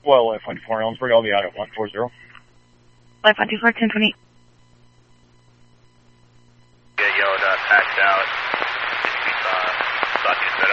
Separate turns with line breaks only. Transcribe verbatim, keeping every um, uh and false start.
Well, Life one two four Ellensburg, I'll be out at one four zero.
Life one two four, ten twenty.
Yeah, yelled, uh, packed out. Six feet, uh, stock